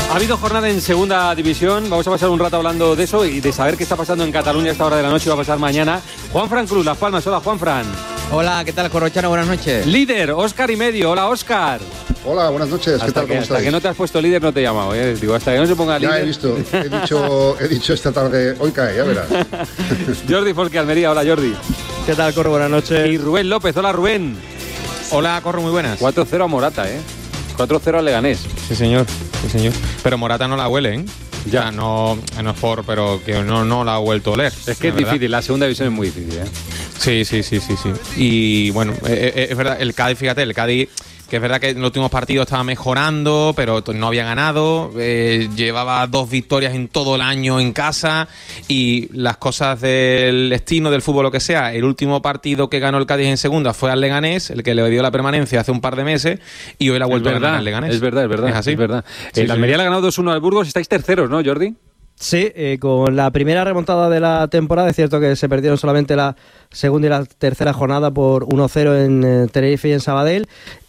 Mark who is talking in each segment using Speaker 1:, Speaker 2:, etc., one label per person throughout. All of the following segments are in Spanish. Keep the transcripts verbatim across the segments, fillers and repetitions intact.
Speaker 1: Ha habido jornada en segunda división. Vamos a pasar un rato hablando de eso y de saber qué está pasando en Cataluña a esta hora de la noche. Va a pasar mañana. Juanfran Cruz, Las Palmas. Hola, Juanfran.
Speaker 2: Hola, ¿qué tal, Corrochano? Buenas noches.
Speaker 1: Líder, Óscar y medio. Hola, Óscar.
Speaker 3: Hola, buenas noches. ¿Qué
Speaker 1: hasta
Speaker 3: tal?
Speaker 1: Que,
Speaker 3: ¿Cómo
Speaker 1: hasta
Speaker 3: estáis?
Speaker 1: que no te has puesto líder no te he llamado. ¿eh? Digo, hasta que no se ponga líder.
Speaker 3: Ya he visto. He dicho, he dicho esta tarde, hoy cae, ya verás.
Speaker 1: Jordi Folque Almería. Hola, Jordi.
Speaker 4: ¿Qué tal, Corro? Buenas noches.
Speaker 1: Y Rubén López. Hola, Rubén.
Speaker 2: Hola, Corro, muy buenas.
Speaker 1: cuatro cero a Morata, ¿eh? cuatro cero al Leganés.
Speaker 5: Sí, señor. Sí, señor. Pero Morata no la huele, ¿eh?
Speaker 1: Ya.
Speaker 5: O sea, no, no es por, pero que no, no la ha vuelto a oler.
Speaker 1: Es que es
Speaker 5: ¿verdad?
Speaker 1: difícil. La segunda división es muy difícil, ¿eh?
Speaker 5: Sí, sí, sí, sí, sí. Y bueno, eh, eh, es verdad, el Cádiz, fíjate, el Cádiz, que es verdad que en los últimos partidos estaba mejorando, pero no había ganado, eh, llevaba dos victorias en todo el año en casa y las cosas del destino del fútbol, lo que sea, el último partido que ganó el Cádiz en segunda fue al Leganés, el que le dio la permanencia hace un par de meses y hoy la ha vuelto a ganar al Leganés.
Speaker 1: Es verdad, es verdad.
Speaker 5: Es así.
Speaker 1: Es verdad.
Speaker 5: Sí,
Speaker 1: el
Speaker 5: sí.
Speaker 1: Almería le ha ganado dos uno al Burgos. Estáis terceros, ¿no, Jordi?
Speaker 4: Sí, eh, con la primera remontada de la temporada, es cierto que se perdieron solamente la segunda y la tercera jornada por uno cero en eh, Tenerife y en Sabadell,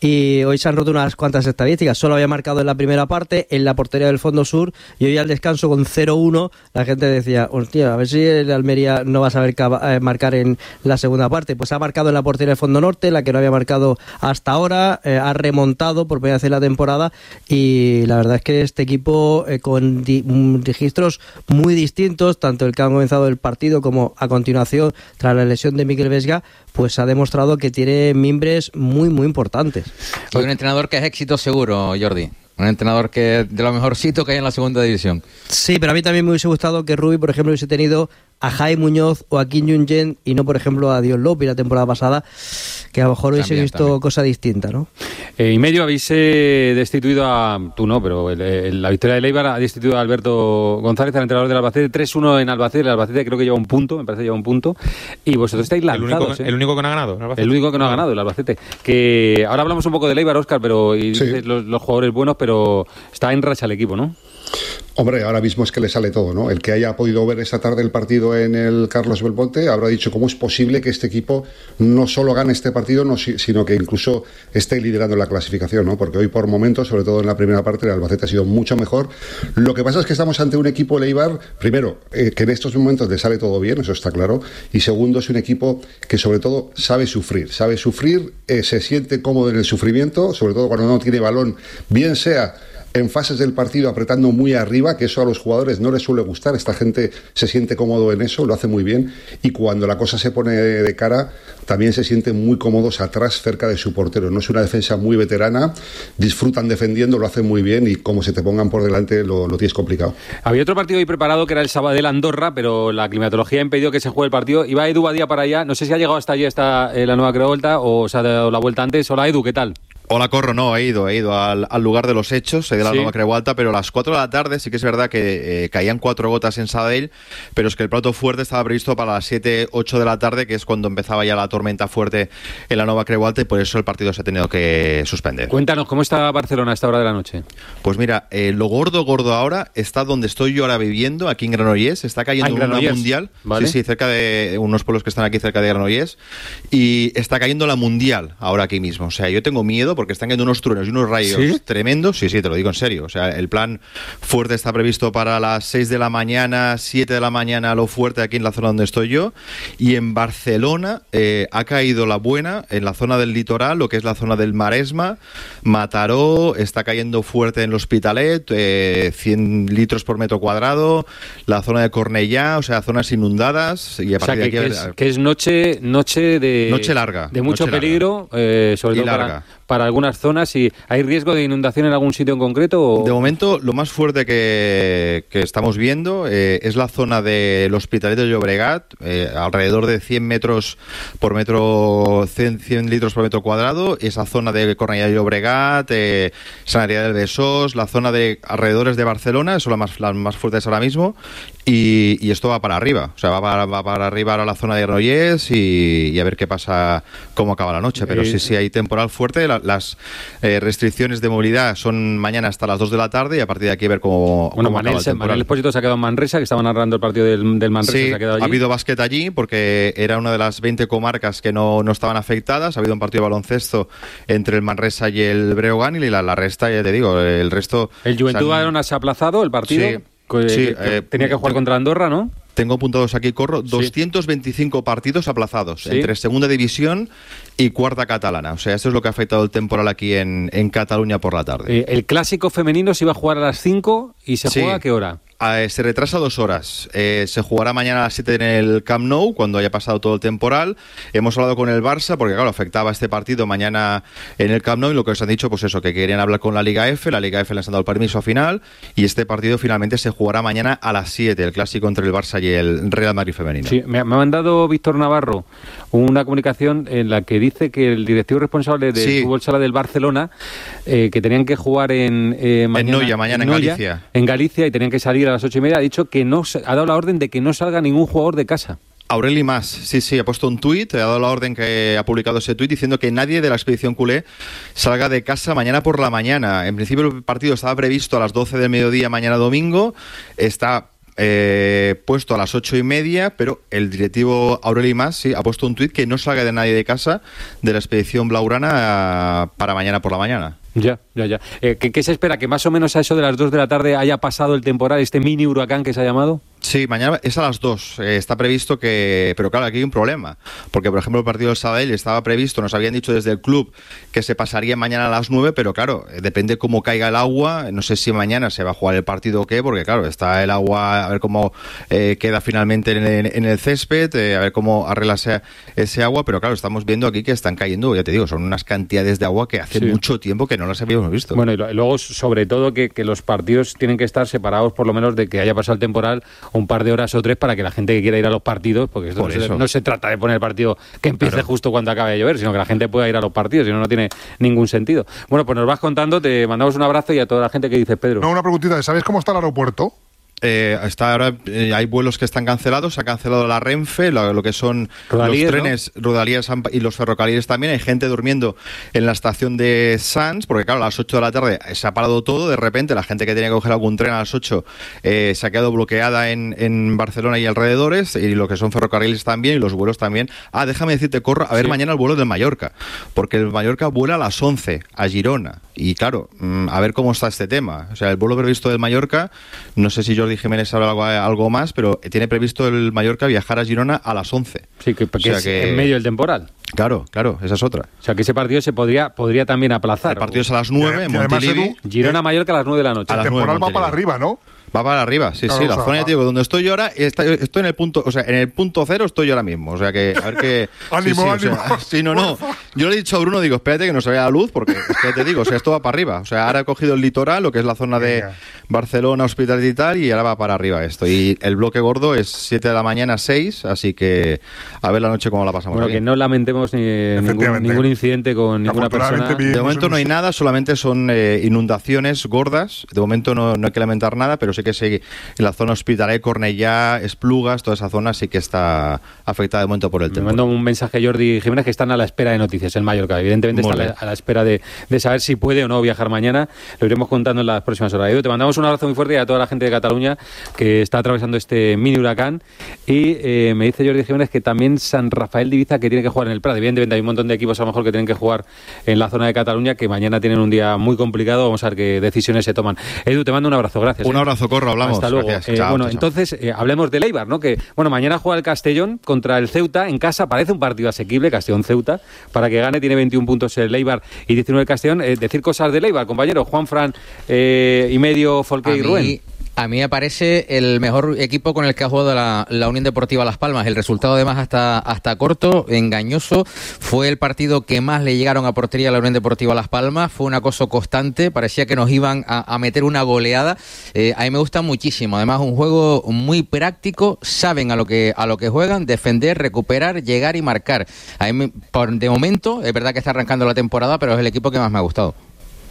Speaker 4: y hoy se han roto unas cuantas estadísticas. Solo había marcado en la primera parte, en la portería del Fondo Sur, y hoy al descanso con cero uno, la gente decía, hostia, a ver si el Almería no va a saber cava- eh, marcar en la segunda parte. Pues ha marcado en la portería del Fondo Norte, la que no había marcado hasta ahora, eh, ha remontado por primera vez en la temporada, y la verdad es que este equipo eh, con di- mm, registros muy distintos, tanto el que ha comenzado el partido como a continuación tras la lesión de Mikel Vesga, pues ha demostrado que tiene mimbres muy muy importantes.
Speaker 2: Y un entrenador que es éxito seguro, Jordi. Un entrenador que es de lo mejorcito que hay en la segunda división.
Speaker 4: Sí, pero a mí también me hubiese gustado que Rubi, por ejemplo, hubiese tenido a Jaime Muñoz o a Kim Jong-un y no, por ejemplo, a Dios López la temporada pasada, que a lo mejor hubiese
Speaker 2: También,
Speaker 4: visto
Speaker 2: también.
Speaker 4: cosa distinta, ¿no?
Speaker 1: Eh, y medio habéis eh, destituido a... Tú no, pero el, el, la victoria de Eibar ha destituido a Alberto González, al entrenador del Albacete. tres uno en Albacete. El Albacete creo que lleva un punto, me parece que lleva un punto. Y vosotros estáis
Speaker 5: El
Speaker 1: lanzados,
Speaker 5: único,
Speaker 1: ¿eh?
Speaker 5: el único que no ha ganado. ¿no?
Speaker 1: El único que no ha ganado, el Albacete. Que ahora hablamos un poco del Eibar, Óscar, pero y
Speaker 3: Sí.
Speaker 1: dices los, los jugadores buenos, pero está en racha el equipo, ¿no?
Speaker 3: Hombre, ahora mismo es que le sale todo, ¿no? El que haya podido ver esta tarde el partido en el Carlos Belmonte habrá dicho cómo es posible que este equipo no solo gane este partido, no, si- sino que incluso esté liderando la clasificación, ¿no? Porque hoy por momentos, sobre todo en la primera parte, el Albacete ha sido mucho mejor. Lo que pasa es que estamos ante un equipo, el Eibar, primero, eh, que en estos momentos le sale todo bien, eso está claro, y segundo, es un equipo que sobre todo sabe sufrir, sabe sufrir, eh, se siente cómodo en el sufrimiento, sobre todo cuando no tiene balón, bien sea en fases del partido apretando muy arriba, que eso a los jugadores no les suele gustar, esta gente se siente cómodo en eso, lo hace muy bien, y cuando la cosa se pone de cara, también se sienten muy cómodos atrás, cerca de su portero. No es una defensa muy veterana, disfrutan defendiendo, lo hacen muy bien, y como se te pongan por delante lo, lo tienes complicado.
Speaker 1: Había otro partido hoy preparado que era el Sabadell-Andorra, pero la climatología ha impedido que se juegue el partido. Iba Edu Badía para allá, no sé si ha llegado hasta allí esta, eh, la nueva Crevolta o se ha dado la vuelta antes. Hola Edu, ¿qué tal?
Speaker 6: Hola, Corro, no, he ido, he ido al, al lugar de los hechos, he ido a la
Speaker 1: Sí.
Speaker 6: Nueva Creu Alta, pero a las cuatro de la tarde sí que es verdad que eh, caían cuatro gotas en Sabadell, pero es que el plato fuerte estaba previsto para las siete, ocho de la tarde, que es cuando empezaba ya la tormenta fuerte en la Nueva Creu Alta, y por eso el partido se ha tenido que suspender.
Speaker 1: Cuéntanos, ¿cómo está Barcelona a esta hora de la noche?
Speaker 6: Pues mira, eh, lo gordo, gordo ahora está donde estoy yo ahora viviendo, aquí en Granollers, está cayendo
Speaker 1: Ah, en
Speaker 6: una
Speaker 1: Granollers.
Speaker 6: mundial,
Speaker 1: Vale.
Speaker 6: sí, sí, cerca de unos pueblos que están aquí cerca de Granollers, y está cayendo la mundial ahora aquí mismo, o sea, yo tengo miedo porque están cayendo unos truenos y unos rayos
Speaker 1: ¿Sí?
Speaker 6: tremendos, sí, sí, te lo digo en serio, o sea, el plan fuerte está previsto para las seis de la mañana, siete de la mañana lo fuerte aquí en la zona donde estoy yo, y en Barcelona eh, ha caído la buena en la zona del litoral, lo que es la zona del Maresma, Mataró, está cayendo fuerte en el Hospitalet, eh, cien litros por metro cuadrado, la zona de Cornellá, o sea, zonas inundadas, y a
Speaker 1: O sea,
Speaker 6: partir
Speaker 1: que,
Speaker 6: de
Speaker 1: que
Speaker 6: aquí...
Speaker 1: es, que es noche noche de
Speaker 6: Noche larga,
Speaker 1: de mucho
Speaker 6: noche larga.
Speaker 1: peligro, eh, sobre
Speaker 6: Y
Speaker 1: todo
Speaker 6: larga.
Speaker 1: para, para algunas zonas. ¿Y hay riesgo de inundación en algún sitio en concreto? O...
Speaker 6: De momento, lo más fuerte que, que estamos viendo eh, es la zona del Hospitalet de Llobregat, eh, alrededor de cien metros por metro, cien, cien litros por metro cuadrado, esa zona de Cornellà de Llobregat, eh, Sant Adrià del Besòs, la zona de alrededores de Barcelona, son las más, las más fuertes ahora mismo, y, y esto va para arriba, o sea, va para, va para arriba ahora la zona de Granollers y, y a ver qué pasa, cómo acaba la noche, pero
Speaker 1: Eh,
Speaker 6: sí, sí, hay temporal fuerte, la, las eh, restricciones de movilidad son mañana hasta las dos de la tarde y a partir de aquí ver cómo,
Speaker 1: bueno,
Speaker 6: cómo
Speaker 1: Manel,
Speaker 6: acaba el temporal.
Speaker 1: Manel Espósito se ha quedado en Manresa, que estaba narrando el partido del, del Manresa.
Speaker 6: Sí,
Speaker 1: se ha quedado allí.
Speaker 6: Ha habido básquet allí porque era una de las veinte comarcas que no, no estaban afectadas. Ha habido un partido de baloncesto entre el Manresa y el Breogán y la, la resta, ya te digo, el resto...
Speaker 1: El Juventud
Speaker 6: o sea,
Speaker 1: Badalona se ha aplazado el partido.
Speaker 6: Sí,
Speaker 1: que,
Speaker 6: sí,
Speaker 1: que, que
Speaker 6: eh,
Speaker 1: tenía que jugar
Speaker 6: tengo,
Speaker 1: contra Andorra, ¿no?
Speaker 6: Tengo apuntados aquí, Corro,
Speaker 1: Sí.
Speaker 6: doscientos veinticinco partidos aplazados
Speaker 1: Sí.
Speaker 6: entre segunda división y cuarta catalana. O sea, esto es lo que ha afectado el temporal aquí en, en Cataluña por la tarde.
Speaker 1: Eh, el clásico femenino se iba a jugar a las cinco y se
Speaker 6: Sí.
Speaker 1: juega a qué hora.
Speaker 6: Eh, se retrasa dos horas. Eh, se jugará mañana a las siete en el Camp Nou, cuando haya pasado todo el temporal. Hemos hablado con el Barça, porque claro, afectaba este partido mañana en el Camp Nou, y lo que os han dicho, pues eso, que querían hablar con la Liga F, la Liga F les han dado el permiso final, y este partido finalmente se jugará mañana a las siete, el clásico entre el Barça y el Real Madrid femenino.
Speaker 1: Sí, me ha, me ha mandado Víctor Navarro una comunicación en la que dice que el directivo responsable del
Speaker 6: Sí.
Speaker 1: fútbol sala del Barcelona, eh, que tenían que jugar en eh, mañana,
Speaker 6: Noia, mañana en
Speaker 1: Noia,
Speaker 6: Galicia.
Speaker 1: en Galicia, y tenían que salir a las ocho y media, ha dicho que no se- ha dado la orden de que no salga ningún jugador de casa.
Speaker 6: Aureli Mas, sí, sí, ha puesto un tuit, ha dado la orden que ha publicado ese tuit diciendo que nadie de la expedición culé salga de casa mañana por la mañana. En principio el partido estaba previsto a las doce del mediodía mañana domingo, está eh, puesto a las ocho y media, pero el directivo Aureli Mas sí, ha puesto un tuit que no salga de nadie de casa de la expedición blaugrana eh, para mañana por la mañana.
Speaker 1: Ya, ya, ya. Eh, ¿qué, ¿Qué se espera? ¿Que más o menos a eso de las dos de la tarde haya pasado el temporal, este mini huracán que se ha llamado?
Speaker 6: Sí, mañana es a las dos. Eh, está previsto que... Pero claro, aquí hay un problema. Porque, por ejemplo, el partido del Sabadell estaba previsto, nos habían dicho desde el club que se pasaría mañana a las nueve, pero claro, eh, depende cómo caiga el agua. No sé si mañana se va a jugar el partido o qué, porque claro, está el agua, a ver cómo eh, queda finalmente en el, en el césped, eh, a ver cómo arregla ese, ese agua. Pero claro, estamos viendo aquí que están cayendo, ya te digo, son unas cantidades de agua que hace
Speaker 1: Sí.
Speaker 6: mucho tiempo que no las habíamos visto.
Speaker 1: Bueno, y lo- luego, sobre todo, que, que los partidos tienen que estar separados, por lo menos, de que haya pasado el temporal un par de horas o tres para que la gente que quiera ir a los partidos, porque esto
Speaker 6: Por
Speaker 1: no se,
Speaker 6: eso.
Speaker 1: no se trata de poner el partido que empiece
Speaker 6: Claro.
Speaker 1: justo cuando acabe de llover, sino que la gente pueda ir a los partidos, si no, no tiene ningún sentido. Bueno, pues nos vas contando, te mandamos un abrazo y a toda la gente que dice Pedro.
Speaker 7: No, una preguntita. ¿Sabéis cómo está el aeropuerto?
Speaker 6: Eh, está ahora eh, hay vuelos que están cancelados, se ha cancelado la Renfe, lo, lo que son
Speaker 1: Rodalíes,
Speaker 6: los trenes, Rodalíes han- y los ferrocarriles también. Hay gente durmiendo en la estación de Sants, porque claro, a las ocho de la tarde se ha parado todo, de repente la gente que tenía que coger algún tren a las ocho eh, se ha quedado bloqueada en, en Barcelona y alrededores, y lo que son ferrocarriles también, y los vuelos también. Ah, déjame decirte, Corro, a ver
Speaker 1: Sí.
Speaker 6: mañana el vuelo del Mallorca, porque el Mallorca vuela a las once a Girona, y claro, mm, a ver cómo está este tema. O sea, el vuelo previsto del Mallorca, no sé si Jordi Jiménez sabe algo, algo más, pero tiene previsto el Mallorca viajar a Girona a las once.
Speaker 1: Sí, que, que
Speaker 6: O sea
Speaker 1: es
Speaker 6: que-
Speaker 1: en medio del temporal.
Speaker 6: Claro, claro, esa es otra.
Speaker 1: O sea, que ese partido se podría, podría también aplazar.
Speaker 6: El partido es a las nueve en
Speaker 7: Y además,
Speaker 6: Montilivi.
Speaker 7: Edu,
Speaker 1: Girona-Mallorca a las nueve de la noche.
Speaker 6: A
Speaker 7: El
Speaker 6: las nueve,
Speaker 7: temporal va para
Speaker 6: Montilivi.
Speaker 7: arriba, ¿no?
Speaker 6: Va para arriba, sí,
Speaker 7: Claro,
Speaker 6: sí,
Speaker 7: o
Speaker 6: la
Speaker 7: sea,
Speaker 6: zona, ya te digo, donde estoy yo ahora, está- estoy en el punto, o sea, en el punto cero estoy yo ahora mismo, o sea que, a ver qué...
Speaker 7: Ánimo,
Speaker 6: sí, sí, o sea,
Speaker 7: ánimo.
Speaker 6: sí, no, no, yo le he dicho a Bruno, digo, espérate que no se vea la luz, porque, es que ya te digo, o sea, esto va para arriba, o sea, ahora he cogido el litoral, lo que es la zona de
Speaker 7: Venga.
Speaker 6: Barcelona, Hospitalet y tal, y ahora va para arriba esto, y el bloque gordo es siete de la mañana, seis, así que a ver la noche cómo la pasamos
Speaker 1: Bueno,
Speaker 6: aquí.
Speaker 1: que no lamentemos ni, ningún,
Speaker 7: Efectivamente.
Speaker 1: ningún incidente con ninguna
Speaker 7: Afortunadamente
Speaker 1: persona.
Speaker 7: vi-
Speaker 6: De momento no hay nada, solamente son eh, inundaciones gordas. De momento no, no hay que lamentar nada, pero sí que sí, en la zona Hospitalet, Cornellá, Esplugas, toda esa zona sí que está afectada de momento por el
Speaker 1: Me
Speaker 6: tiempo.
Speaker 1: mando un mensaje a Jordi Jiménez que están a la espera de noticias en Mallorca. Evidentemente
Speaker 6: Muy
Speaker 1: están a la,
Speaker 6: bien.
Speaker 1: a la espera de, de saber si puede o no viajar mañana. Lo iremos contando en las próximas horas. Edu, te mandamos un abrazo muy fuerte y a toda la gente de Cataluña que está atravesando este mini huracán. Y eh, me dice Jordi Jiménez que también San Rafael de Ibiza que tiene que jugar en el Prat. Evidentemente hay un montón de equipos a lo mejor que tienen que jugar en la zona de Cataluña, que mañana tienen un día muy complicado. Vamos a ver qué decisiones se toman. Edu, te mando un abrazo. Gracias.
Speaker 6: Un
Speaker 1: ¿eh?
Speaker 6: abrazo, Corro, hablamos.
Speaker 1: Hasta luego.
Speaker 6: Gracias.
Speaker 1: Eh,
Speaker 6: Chao,
Speaker 1: bueno,
Speaker 6: chao, chao.
Speaker 1: entonces eh, hablemos del Eibar, ¿no? Que bueno, mañana juega el Castellón contra el Ceuta en casa. Parece un partido asequible, Castellón-Ceuta, para que gane. Tiene veintiún puntos el Eibar y diecinueve el Castellón. Eh, decir cosas del Eibar, compañero. Juanfran eh, y medio Folqué
Speaker 2: A
Speaker 1: y
Speaker 2: mí,
Speaker 1: Rubén.
Speaker 2: a mí me parece el mejor equipo con el que ha jugado la, la Unión Deportiva Las Palmas. El resultado, además, hasta, hasta corto, engañoso. Fue el partido que más le llegaron a portería a la Unión Deportiva Las Palmas. Fue un acoso constante. Parecía que nos iban a, a meter una goleada. Eh, a mí me gusta muchísimo. Además, un juego muy práctico. Saben a lo que a lo que juegan. Defender, recuperar, llegar y marcar. A mí, me- por, de momento, es verdad que está arrancando la temporada, pero es el equipo que más me ha gustado.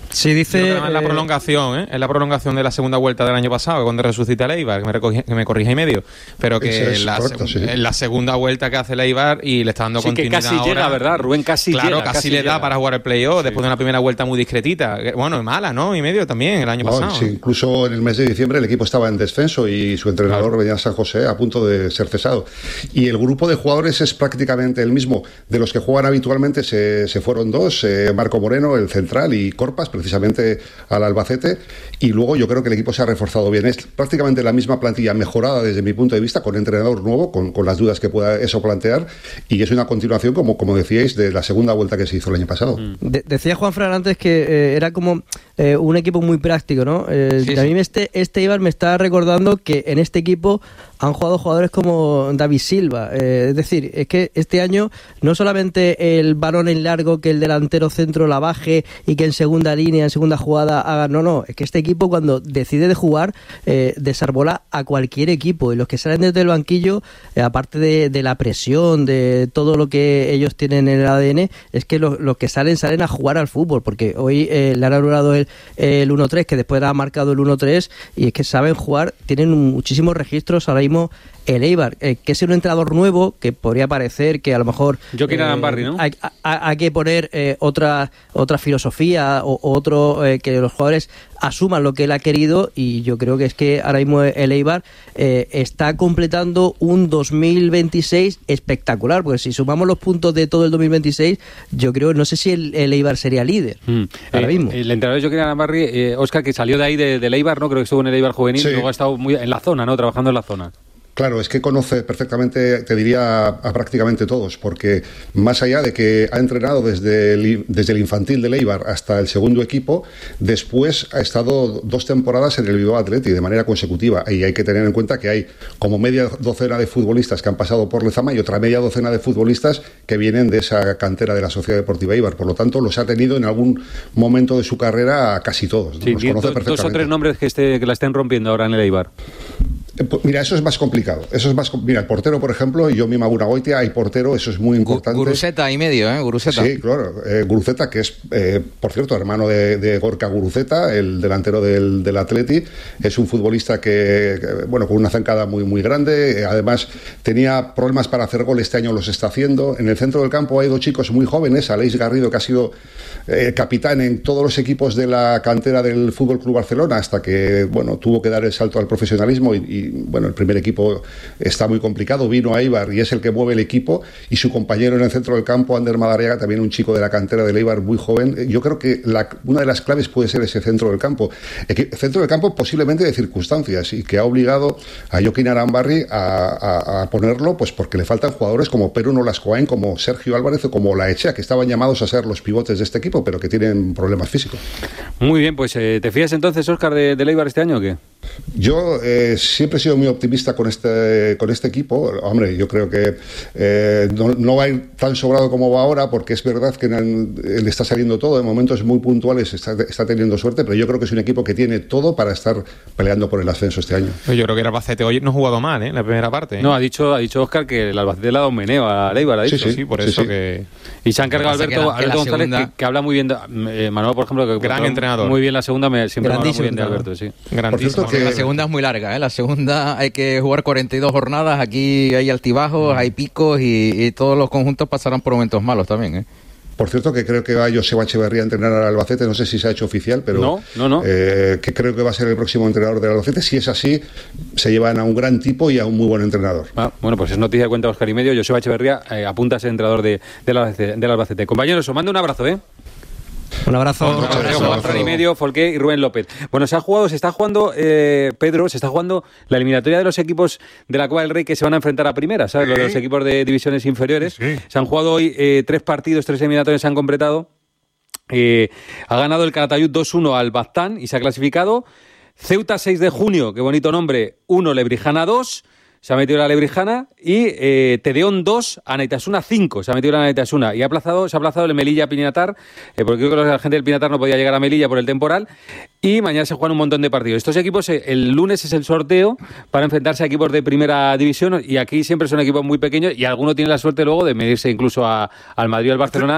Speaker 4: Sí, dice...
Speaker 5: Creo que es la
Speaker 4: eh,
Speaker 5: prolongación, ¿eh? Es la prolongación de la segunda vuelta del año pasado, cuando resucita el Eibar, que me, recogí, que me corrija y medio. Pero que
Speaker 3: Eso es
Speaker 5: la,
Speaker 3: correcto,
Speaker 5: seg-
Speaker 3: sí.
Speaker 5: en la segunda vuelta que hace el Eibar y le está dando
Speaker 1: Sí, que
Speaker 5: continuidad
Speaker 1: casi
Speaker 5: ahora.
Speaker 1: llega, ¿verdad? Rubén casi
Speaker 5: claro,
Speaker 1: llega.
Speaker 5: casi,
Speaker 1: casi
Speaker 5: le
Speaker 1: llega.
Speaker 5: da para jugar el playoff después de una primera vuelta muy discretita. Que, Bueno, es mala, ¿no? Y medio también, el año
Speaker 3: No,
Speaker 5: pasado.
Speaker 3: sí, incluso en el mes de diciembre el equipo estaba en descenso y su entrenador, Beñat San José, a punto de ser cesado. Y el grupo de jugadores es prácticamente el mismo. De los que juegan habitualmente se, se fueron dos, eh, Marco Moreno, el central, y Corpas, precisamente al Albacete. Y luego yo creo que el equipo se ha reforzado bien. Es prácticamente la misma plantilla mejorada desde mi punto de vista, con entrenador nuevo, con, con las dudas que pueda eso plantear. Y es una continuación, como, como decíais, de la segunda vuelta que se hizo el año pasado.
Speaker 4: De- decía Juan Fran antes que eh, era como eh, un equipo muy práctico, ¿no? Eh,
Speaker 2: Sí,
Speaker 4: a
Speaker 2: sí.
Speaker 4: mí este, este Eibar me está recordando que en este equipo han jugado jugadores como David Silva. Eh, es decir, es que este año no solamente el balón en largo, que el delantero centro la baje y que en segunda línea, en segunda jugada haga... No, no, es que este equipo cuando decide de jugar eh, desarbola a cualquier equipo. Y los que salen desde el banquillo, eh, aparte de, de la presión, de todo lo que ellos tienen en el A D N, es que los, los que salen, salen a jugar al fútbol. Porque hoy eh, le han anulado el, el uno tres, que después ha marcado el uno tres, y es que saben jugar, tienen muchísimos registros ahora mismo el Eibar, eh, que es un entrenador nuevo, que podría parecer que a lo mejor
Speaker 1: Joaquín Arambarri, ¿no?
Speaker 4: hay, hay- hay que poner eh, otra otra filosofía o o otro eh, que los jugadores asuman lo que él ha querido, y yo creo que es que ahora mismo el Eibar eh, está completando un dos mil veintiséis espectacular, porque si sumamos los puntos de todo el dos mil veintiséis, yo creo, no sé si el, el Eibar sería líder
Speaker 1: Mm.
Speaker 4: ahora
Speaker 1: Eh,
Speaker 4: mismo.
Speaker 1: El entrenador Joaquín Arambarri, eh, Óscar, que salió de ahí de, del Eibar, ¿no? Creo que estuvo en el Eibar juvenil,
Speaker 3: Sí.
Speaker 1: luego ha estado muy en la zona, ¿no? Trabajando en la zona.
Speaker 3: Claro, es que conoce perfectamente, te diría, a, a prácticamente todos, porque más allá de que ha entrenado desde el, desde el infantil del Eibar hasta el segundo equipo, después ha estado dos temporadas en el Bilbao Athletic de manera consecutiva, y hay que tener en cuenta que hay como media docena de futbolistas que han pasado por Lezama y otra media docena de futbolistas que vienen de esa cantera de la Sociedad Deportiva Eibar. Por lo tanto, los ha tenido en algún momento de su carrera a casi todos, ¿no?
Speaker 1: Sí,
Speaker 3: Los
Speaker 1: di-
Speaker 3: conoce
Speaker 1: do- dos o
Speaker 3: perfectamente.
Speaker 1: tres nombres que, esté, que la estén rompiendo ahora en el Eibar.
Speaker 3: Eh, pues Mira, eso es más complicado. Eso es más, com- mira, el portero, por ejemplo, y yo misma Gunagoitia, hay portero, eso es muy
Speaker 2: Gu-
Speaker 3: importante.
Speaker 2: Guruseta y medio, ¿eh? Guruseta.
Speaker 3: Sí, claro. Eh, Guruceta, que es, eh, por cierto, hermano de, de Gorka Guruceta, el delantero del, del Atleti, es un futbolista que, que, bueno, con una zancada muy, muy grande. Eh, además, tenía problemas para hacer gol, este año los está haciendo. En el centro del campo hay dos chicos muy jóvenes, Aleix Garrido, que ha sido eh, capitán en todos los equipos de la cantera del Fútbol Club Barcelona, hasta que, bueno, tuvo que dar el salto al profesionalismo y, y, bueno, el primer equipo está muy complicado. Vino a Eibar y es el que mueve el equipo, y su compañero en el centro del campo, Ander Madariaga, también un chico de la cantera del Eibar muy joven. Yo creo que la, una de las claves puede ser ese centro del campo. Equi- Centro del campo posiblemente de circunstancias, y que ha obligado a Joaquín Arambarri a, a, a ponerlo, pues porque le faltan jugadores como Perú Nolascoain, como Sergio Álvarez o como Laechea, que estaban llamados a ser los pivotes de este equipo, pero que tienen problemas físicos.
Speaker 1: Muy bien, pues eh, ¿te fías entonces, Óscar, de, del Eibar este año o qué?
Speaker 3: Yo eh, siempre he sido muy optimista con este con este equipo. Hombre, yo creo que eh, no, no va a ir tan sobrado como va ahora, porque es verdad que en el- le está saliendo todo. En momentos muy puntuales está, está teniendo suerte, pero yo creo que es un equipo que tiene todo para estar peleando por el ascenso este año.
Speaker 5: Yo creo que el Albacete hoy no ha jugado mal, ¿eh? En la primera parte. ¿eh?
Speaker 1: No, ha dicho, ha dicho Óscar que el Albacete le ha dado un meneo al Eibar, ha dicho.
Speaker 3: Sí,
Speaker 5: Sí, por
Speaker 3: sí,
Speaker 5: eso
Speaker 3: sí.
Speaker 5: que...
Speaker 1: Y se ha encargado
Speaker 2: Lo que pasa
Speaker 1: Alberto,
Speaker 2: que la- que la
Speaker 1: Alberto González,
Speaker 2: segunda-
Speaker 1: que, que habla muy bien de, eh, Manuel, por ejemplo, que
Speaker 5: Gran
Speaker 1: que habla
Speaker 5: entrenador.
Speaker 1: muy bien la segunda, me, siempre me habla muy
Speaker 4: Grandísimo
Speaker 1: bien de
Speaker 4: entrenador.
Speaker 1: Alberto, sí.
Speaker 5: Grandísimo.
Speaker 3: Por cierto, que-
Speaker 2: La segunda es muy larga, ¿eh? La segunda hay que jugar cuarenta y dos jornadas, aquí hay altibajos, hay picos y, y todos los conjuntos pasarán por momentos malos también, ¿eh?
Speaker 3: Por cierto, que creo que va Joseba Echeverría a entrenar al Albacete. No sé si se ha hecho oficial, pero
Speaker 1: No, no, no.
Speaker 3: eh, que creo que va a ser el próximo entrenador del Albacete. Si es así, se llevan a un gran tipo y a un muy buen entrenador.
Speaker 1: Ah, bueno, pues es noticia de cuenta Óscar y medio. Joseba Echeverría eh, apunta a ser entrenador de, del, Albacete, del Albacete. Compañeros, os mando un abrazo, ¿eh?
Speaker 4: Un abrazo.
Speaker 1: Un abrazo, Juan Fran y medio, Folqué y Rubén López. Bueno, se ha jugado, se está jugando, eh, Pedro, se está jugando la eliminatoria de los equipos de la Copa del Rey que se van a enfrentar a primera, ¿sabes? Lo de los equipos de divisiones inferiores.
Speaker 7: Sí.
Speaker 1: Se han jugado hoy eh, tres partidos, tres eliminatorias se han completado. Eh, ha ganado el Calatayud dos uno al Baztán y se ha clasificado. Ceuta seis de junio, qué bonito nombre, uno, Lebrijana dos. Se ha metido la Lebrijana y eh, Tedeón dos, Anaitasuna cinco. Se ha metido la Anaitasuna y ha aplazado, se ha aplazado el Melilla-Pinatar, eh, porque creo que la gente del Pinatar no podía llegar a Melilla por el temporal. Y mañana se juegan un montón de partidos. Estos equipos, eh, el lunes es el sorteo para enfrentarse a equipos de primera división, y aquí siempre son equipos muy pequeños y alguno tiene la suerte luego de medirse incluso a, al Madrid o al Barcelona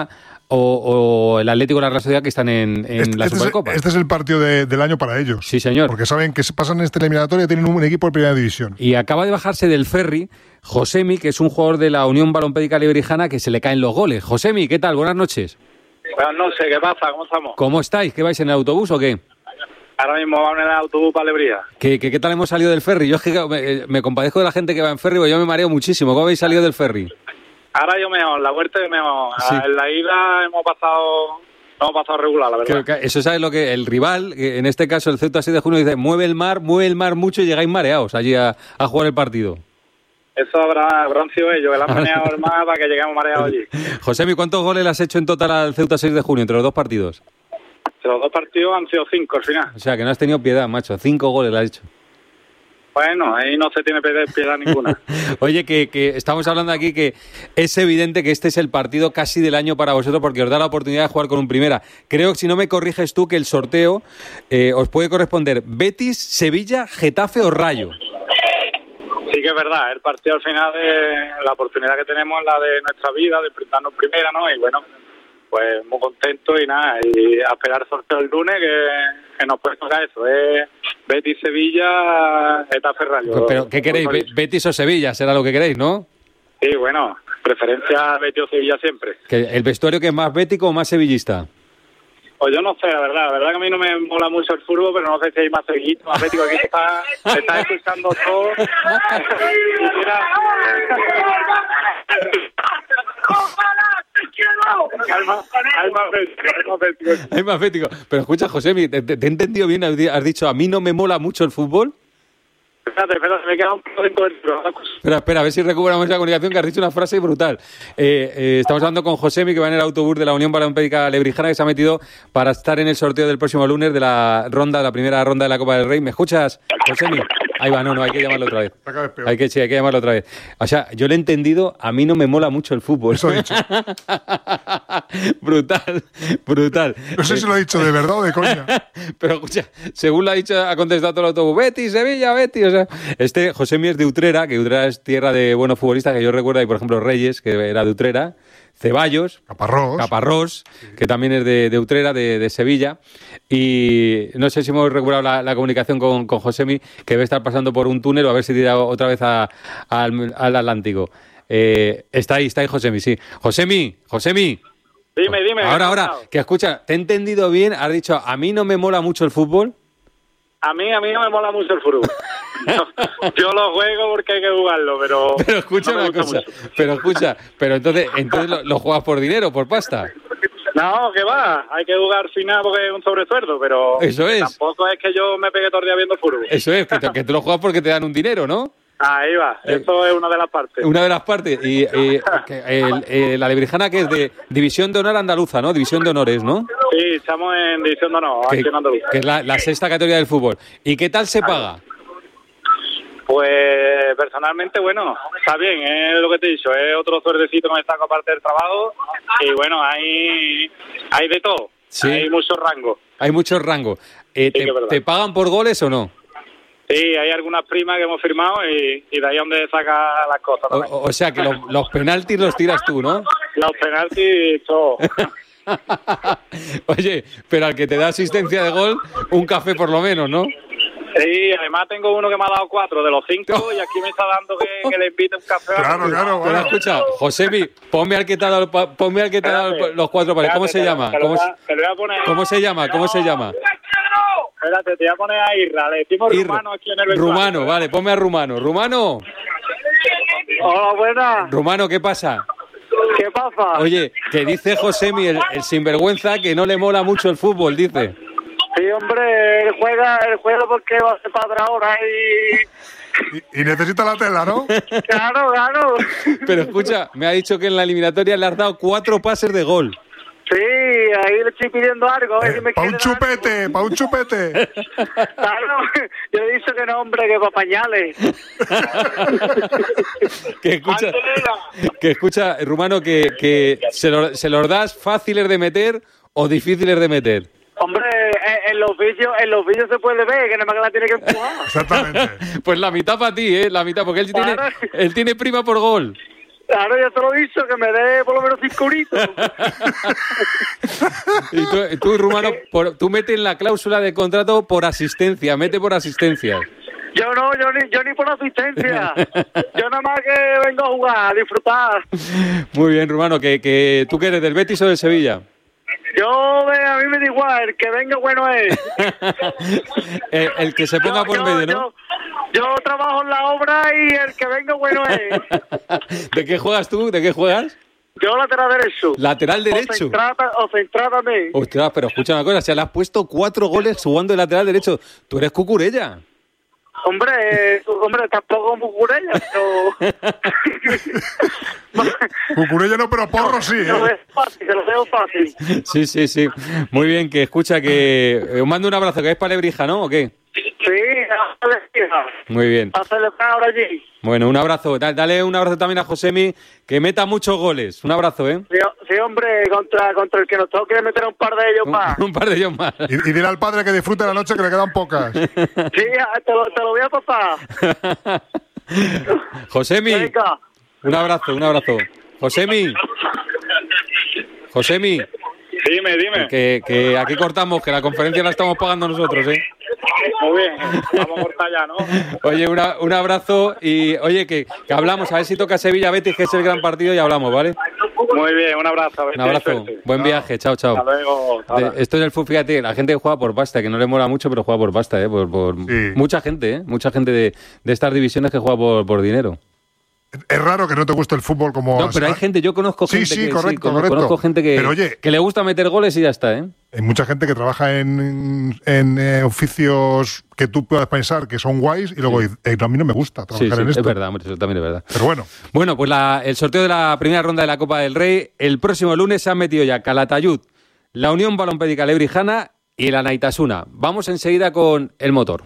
Speaker 1: o, o el Atlético y la Real Sociedad que están en, en
Speaker 7: este,
Speaker 1: la
Speaker 7: este
Speaker 1: Supercopa.
Speaker 7: Es, este es el partido de, del año para ellos.
Speaker 1: Sí, señor.
Speaker 7: Porque saben que se pasan en esta eliminatoria y tienen un equipo de primera división.
Speaker 1: Y acaba de bajarse del ferry Josemi, que es un jugador de la Unión Balompédica Lebrijana, que se le caen los goles. Josemi, ¿qué tal? Buenas noches.
Speaker 8: Buenas noches, ¿qué pasa? ¿Cómo estamos?
Speaker 1: ¿Cómo estáis? ¿Qué vais en el autobús o qué?
Speaker 8: Ahora mismo vamos en el autobús para Lebría.
Speaker 1: ¿Qué, qué, ¿Qué tal hemos salido del ferry? Yo es que me, me compadezco de la gente que va en ferry, porque yo me mareo muchísimo. ¿Cómo habéis salido del ferry?
Speaker 8: Ahora yo mejor, la vuelta es mejor.
Speaker 1: Sí.
Speaker 8: En la ida hemos pasado hemos pasado regular, la verdad.
Speaker 1: Que, que eso sabes lo que el rival, que en este caso el Ceuta seis de junio, dice, mueve el mar, mueve el mar mucho y llegáis mareados allí a, a jugar el partido.
Speaker 8: Eso habrá, habrán sido ellos, que le han maneado el mar para que lleguemos mareados allí.
Speaker 1: Josemi, ¿cuántos goles le has hecho en total al Ceuta seis de junio entre los dos partidos?
Speaker 8: Los dos partidos han sido cinco al final.
Speaker 1: O sea, que no has tenido piedad, macho. Cinco goles le has hecho.
Speaker 8: Bueno, ahí no se tiene piedad, piedad ninguna.
Speaker 1: Oye, que, que estamos hablando aquí que es evidente que este es el partido casi del año para vosotros porque os da la oportunidad de jugar con un primera. Creo que si no me corriges tú que el sorteo eh, os puede corresponder Betis, Sevilla, Getafe o Rayo.
Speaker 8: Sí que es verdad, el partido al final es la oportunidad que tenemos en la de nuestra vida, de enfrentarnos primera, ¿no? Y bueno, pues muy contento y nada, y a esperar el sorteo el lunes que, que nos puede tocar eso, es Betis, Sevilla, Getafe, Rayo.
Speaker 1: Pero, ¿qué queréis? Be- ¿Betis o Sevilla? Será lo que queréis, ¿no?
Speaker 8: Sí, bueno, preferencia Betis o Sevilla siempre.
Speaker 1: ¿Que ¿El vestuario que es más bético o más sevillista?
Speaker 8: Pues yo no sé, la verdad, la verdad que a mí no me mola mucho el fútbol, pero no sé si hay más sevillista, más bético, aquí está, se está escuchando todo. Hay más, hay más bético, hay más bético.
Speaker 1: Hay más bético. Pero escucha, Josemi, ¿te, te, te he entendido bien? Has di- has dicho, a mí no me mola mucho el fútbol.
Speaker 8: Espérate, espérate, me queda un poco de cobertura.
Speaker 1: Espera, espera, a ver si recuperamos la comunicación, que has dicho una frase brutal. Eh, eh, estamos hablando con Josemi, que va en el autobús de la Unión Balompédica Lebrijana, que se ha metido para estar en el sorteo del próximo lunes de la ronda, de la primera ronda de la Copa del Rey. ¿Me escuchas, Josemi? Ahí va, no, no, hay que llamarlo otra vez.
Speaker 7: Cada vez peor.
Speaker 1: Hay que, sí, hay que llamarlo otra vez. O sea, yo le he entendido, a mí no me mola mucho el fútbol.
Speaker 7: Eso he dicho.
Speaker 1: Brutal, brutal.
Speaker 7: No sé si lo he dicho de verdad o de coña.
Speaker 1: Pero escucha, según lo ha dicho, ha contestado todo el autobús, Betis, Sevilla, Betis. O sea, este Josemi es de Utrera, que Utrera es tierra de buenos futbolistas, que yo recuerdo, y por ejemplo Reyes, que era de Utrera, Ceballos,
Speaker 7: Caparrós.
Speaker 1: Caparrós, que también es de, de Utrera, de, de Sevilla. Y no sé si hemos recuperado la, la comunicación con, con Josemi, que debe estar pasando por un túnel o a ver si tira otra vez a- al, al Atlántico. Eh, está ahí, está ahí Josemi, sí. Josemi, Josemi.
Speaker 8: Dime, dime.
Speaker 1: Ahora,
Speaker 8: ¿qué ha
Speaker 1: ahora,
Speaker 8: pasado?
Speaker 1: que escucha, te he entendido bien, has dicho, a mí no me mola mucho el fútbol.
Speaker 8: A mí, a mí no me mola mucho el fútbol. Yo, yo lo juego porque hay que jugarlo, pero...
Speaker 1: Pero escucha
Speaker 8: no me
Speaker 1: una
Speaker 8: gusta
Speaker 1: cosa,
Speaker 8: mucho.
Speaker 1: pero escucha, pero entonces, entonces lo, lo juegas por dinero, por pasta.
Speaker 8: No, que va, hay que jugar al final porque es un sobresueldo, pero...
Speaker 1: Eso es.
Speaker 8: Tampoco es que yo me pegue todo el día viendo fútbol.
Speaker 1: Eso es, que, te- que tú lo juegas porque te dan un dinero, ¿no?
Speaker 8: Ahí va, eso es una de las partes.
Speaker 1: Una de las partes. Y eh, que el- eh, la Lebrijana, que es de División de Honor Andaluza, ¿no? División de Honores, ¿no?
Speaker 8: Sí, estamos en División de Honor,
Speaker 1: Que,
Speaker 8: aquí en Andalucía.
Speaker 1: que es la, la sexta categoría del fútbol. ¿Y qué tal se paga?
Speaker 8: Pues personalmente, bueno, está bien, es lo que te he dicho, es otro suerdecito que me saco aparte del trabajo y bueno, hay, hay de todo,
Speaker 1: Sí.
Speaker 8: hay muchos rangos.
Speaker 1: Hay muchos rangos. Eh,
Speaker 8: Sí,
Speaker 1: te,
Speaker 8: que es verdad.
Speaker 1: ¿Te pagan por goles o no?
Speaker 8: Sí, hay algunas primas que hemos firmado y, y de ahí es donde saca las cosas
Speaker 1: O,
Speaker 8: también.
Speaker 1: o sea, que los, los penaltis los tiras tú, ¿no?
Speaker 8: Los penaltis, todo.
Speaker 1: Oye, pero al que te da asistencia de gol, un café por lo menos, ¿no?
Speaker 8: Sí, además tengo uno que me ha dado cuatro de los cinco y aquí me está dando que, que le invite un café.
Speaker 7: Claro, claro,
Speaker 1: Pero
Speaker 7: bueno.
Speaker 1: escucha, Josemi, ponme al que te ha dado, pa- ponme al que te ha dado
Speaker 8: Espérate,
Speaker 1: los cuatro pares. ¿Cómo se
Speaker 8: espérate,
Speaker 1: llama?
Speaker 8: te lo
Speaker 1: ¿Cómo,
Speaker 8: voy
Speaker 1: se-
Speaker 8: a- te lo voy a poner.
Speaker 1: cómo se llama? ¿Cómo se llama?
Speaker 8: Espérate, te voy a poner a Irra, le decimos
Speaker 1: Ir-
Speaker 8: rumano aquí en el vestuario.
Speaker 1: Rumano, vale, ponme a Rumano. Rumano,
Speaker 8: Hola, buenas.
Speaker 1: Rumano, ¿qué pasa?
Speaker 8: ¿Qué pasa?
Speaker 1: Oye, que dice Josemi, el, el sinvergüenza, que no le mola mucho el fútbol, dice.
Speaker 8: Sí, hombre, él juega, él juega porque va a ser padre ahora y...
Speaker 7: Y, y necesita la tela, ¿no?
Speaker 8: Claro, claro.
Speaker 1: Pero escucha, me ha dicho que en la eliminatoria le has dado cuatro pases de gol.
Speaker 8: Sí, ahí le estoy pidiendo algo, a ver si me
Speaker 7: Para un
Speaker 8: quiere dar
Speaker 7: chupete, para un chupete.
Speaker 8: algo. Claro, yo he dicho que no, hombre, que para pañales.
Speaker 1: Que escucha, que escucha, Rumano, que, que se, lo- se los das fáciles de meter o difíciles de meter.
Speaker 8: Hombre, en, en los vídeos, en los vídeos se puede ver que nada más que la tiene que empujar.
Speaker 7: Exactamente.
Speaker 1: Pues la mitad para ti, ¿eh? La mitad, porque él tiene,
Speaker 8: Claro.
Speaker 1: él tiene prima por gol.
Speaker 8: Claro, ya te lo he dicho, que me dé por lo menos cinco euritos.
Speaker 1: Y tú, tú Rumano, por, tú metes en la cláusula de contrato por asistencia, mete por asistencia.
Speaker 8: Yo no, yo ni, yo ni por asistencia. Yo nada más que vengo a jugar, a disfrutar.
Speaker 1: Muy bien, Rumano, que, que tú que eres del Betis o del Sevilla.
Speaker 8: Yo, a mí me da igual, el que venga bueno es.
Speaker 1: el, el que se ponga
Speaker 8: yo,
Speaker 1: por
Speaker 8: yo,
Speaker 1: medio, ¿no?
Speaker 8: Yo, yo trabajo en la obra y el que venga bueno es.
Speaker 1: ¿De qué juegas tú? ¿De qué juegas?
Speaker 8: Yo lateral derecho.
Speaker 1: ¿Lateral derecho?
Speaker 8: O centrada, o centrada también.
Speaker 1: Ostras, pero escucha una cosa, se le has puesto cuatro goles jugando de lateral derecho. Tú eres Cucurella.
Speaker 8: Hombre, eh, hombre, tampoco Cucurella, pero...
Speaker 7: Cucurella no, pero Porro sí, ¿eh?
Speaker 8: Se lo veo fácil, se lo veo fácil.
Speaker 1: Sí, sí, sí. Muy bien, que escucha que... Os mando un abrazo, que es para Lebrija, ¿no? ¿O qué?
Speaker 8: Sí, a Lebrija.
Speaker 1: Muy bien.
Speaker 8: A celebrar ahora allí.
Speaker 1: Bueno, un abrazo. Dale un abrazo también a Josemi, que meta muchos goles. Un abrazo, ¿eh?
Speaker 8: Sí, sí, hombre, contra, contra el que nos toque meter un par de ellos
Speaker 1: un,
Speaker 8: más.
Speaker 1: Un par de ellos más.
Speaker 7: Y, y dile al padre que disfrute la noche, que le quedan pocas.
Speaker 8: Sí, te lo, te lo voy a pasar.
Speaker 1: Josemi,
Speaker 8: Venga.
Speaker 1: Un abrazo, un abrazo. Josemi. Josemi.
Speaker 8: Dime, dime.
Speaker 1: Que, que aquí cortamos, que la conferencia la estamos pagando nosotros, ¿eh?
Speaker 8: Muy bien, vamos a cortar ya, ¿no?
Speaker 1: Oye, una, un abrazo y, oye, que, que hablamos, a ver si toca Sevilla-Betis, que es el gran partido, y hablamos, ¿vale?
Speaker 8: Muy bien, un abrazo.
Speaker 1: Un abrazo, buen viaje, chao, chao.
Speaker 8: Hasta luego.
Speaker 1: De, esto es el fútbol, fíjate, la gente juega por pasta, que no le mola mucho, pero juega por pasta, ¿eh? Por, por
Speaker 7: Sí.
Speaker 1: Mucha gente, ¿eh? Mucha gente de, de estas divisiones que juega por, por dinero.
Speaker 7: Es raro que no te guste el fútbol como...
Speaker 1: No, pero hay gente, yo conozco gente
Speaker 7: Sí, sí,
Speaker 1: que,
Speaker 7: correcto,
Speaker 1: sí,
Speaker 7: correcto.
Speaker 1: conozco gente que,
Speaker 7: Pero, oye,
Speaker 1: que le gusta meter goles y ya está, ¿eh?
Speaker 7: hay mucha gente que trabaja en, en eh, oficios que tú puedas pensar que son guays y luego
Speaker 1: Sí.
Speaker 7: eh, a mí no me gusta
Speaker 1: Sí,
Speaker 7: trabajar
Speaker 1: sí,
Speaker 7: en
Speaker 1: es
Speaker 7: esto.
Speaker 1: verdad, hombre, eso también es verdad.
Speaker 7: Pero bueno,
Speaker 1: Bueno, pues la, el sorteo de la primera ronda de la Copa del Rey, el próximo lunes se han metido ya Calatayud, la Unión Balompédica Lebrijana y la Naitasuna. Vamos enseguida con el motor.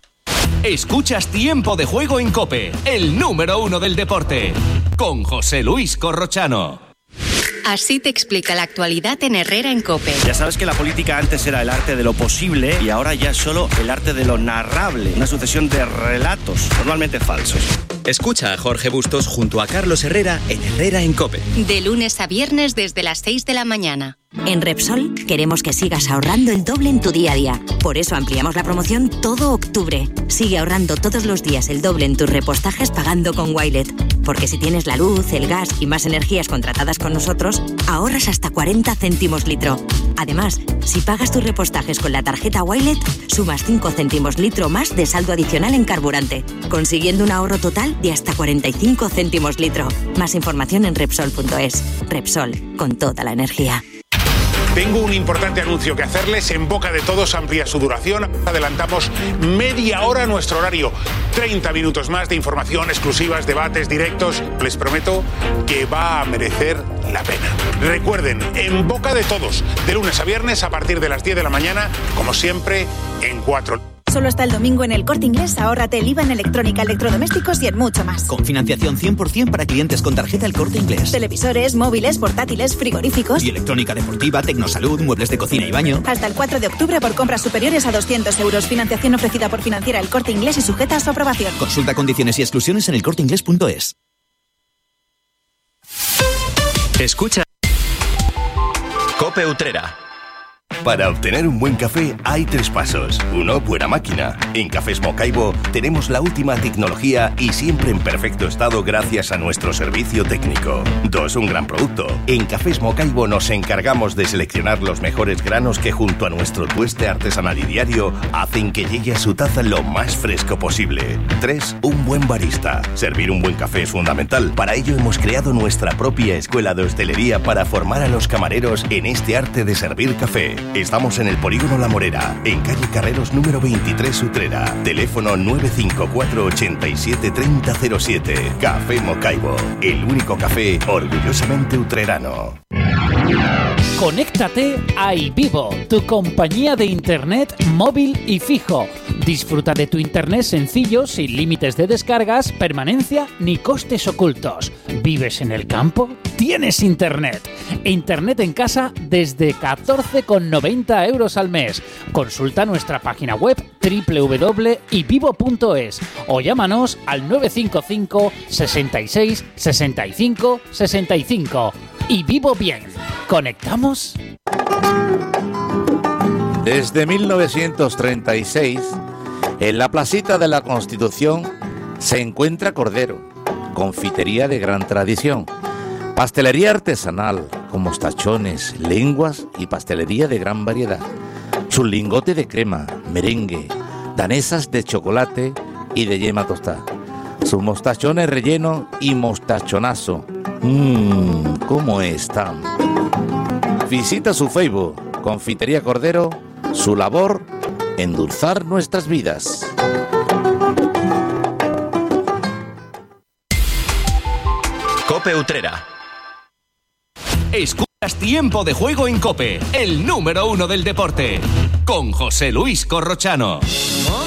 Speaker 9: Escuchas Tiempo de Juego en COPE, el número uno del deporte, con José Luis Corrochano.
Speaker 10: Así te explica la actualidad en Herrera en COPE.
Speaker 11: Ya sabes que la política antes era el arte de lo posible y ahora ya es solo el arte de lo narrable, una sucesión de relatos, normalmente falsos.
Speaker 9: Escucha a Jorge Bustos junto a Carlos Herrera en Herrera en COPE.
Speaker 10: De lunes a viernes desde las seis de la mañana.
Speaker 12: En Repsol queremos que sigas ahorrando el doble en tu día a día. Por eso ampliamos la promoción todo octubre. Sigue ahorrando todos los días el doble en tus repostajes pagando con Wilet. Porque si tienes la luz, el gas y más energías contratadas con nosotros, ahorras hasta cuarenta céntimos litro. Además, si pagas tus repostajes con la tarjeta Wilet, sumas cinco céntimos litro más de saldo adicional en carburante, consiguiendo un ahorro total de hasta cuarenta y cinco céntimos litro. Más información en Repsol punto es. Repsol, con toda la energía.
Speaker 13: Tengo un importante anuncio que hacerles. En boca de todos amplía su duración. Adelantamos media hora nuestro horario. treinta minutos más de información, exclusivas, debates, directos. Les prometo que va a merecer la pena. Recuerden, en boca de todos, de lunes a viernes a partir de las diez de la mañana, como siempre, en cuatro.
Speaker 14: Solo hasta el domingo en El Corte Inglés, ahórrate el I V A en electrónica, electrodomésticos y en mucho más.
Speaker 15: Con financiación cien por ciento para clientes con tarjeta El Corte Inglés.
Speaker 14: Televisores, móviles, portátiles, frigoríficos.
Speaker 15: Y electrónica deportiva, tecnosalud, muebles de cocina y baño.
Speaker 14: Hasta el cuatro de octubre por compras superiores a doscientos euros. Financiación ofrecida por Financiera El Corte Inglés y sujeta a su aprobación.
Speaker 15: Consulta condiciones y exclusiones en el corte inglés punto es.
Speaker 9: Escucha COPE Utrera.
Speaker 16: Para obtener un buen café hay tres pasos. Uno, buena máquina. En Cafés Mocaibo tenemos la última tecnología y siempre en perfecto estado gracias a nuestro servicio técnico. Dos, un gran producto. En Cafés Mocaibo nos encargamos de seleccionar los mejores granos que junto a nuestro tueste artesanal y diario hacen que llegue a su taza lo más fresco posible. Tres, un buen barista. Servir un buen café es fundamental. Para ello hemos creado nuestra propia escuela de hostelería para formar a los camareros en este arte de servir café. Estamos en el Polígono La Morera, en calle Carreros número veintitrés Utrera. Teléfono nueve cinco cuatro, ochenta y siete, treinta cero siete. Café Mocaibo, el único café orgullosamente utrerano.
Speaker 17: Conéctate a iVivo, tu compañía de internet móvil y fijo. Disfruta de tu internet sencillo, sin límites de descargas, permanencia ni costes ocultos. ¿Vives en el campo? Tienes internet. Internet en casa desde catorce con noventa euros al mes. Consulta nuestra página web doble u doble u doble u punto ivivo punto es o llámanos al nueve cinco cinco, sesenta y seis, sesenta y cinco, sesenta y cinco. Y vivo bien. ¿Conectamos?
Speaker 18: Desde mil novecientos treinta y seis, en la placita de la Constitución se encuentra Cordero, confitería de gran tradición, pastelería artesanal con mostachones, lenguas y pastelería de gran variedad, su lingote de crema, merengue, danesas de chocolate y de yema tostada, sus mostachones relleno y mostachonazo. Mmm, ¿cómo están? Visita su Facebook, Confitería Cordero, su labor, endulzar nuestras vidas.
Speaker 9: Cope Utrera. Escuchas Tiempo de Juego en Cope, el número uno del deporte, con José Luis Corrochano.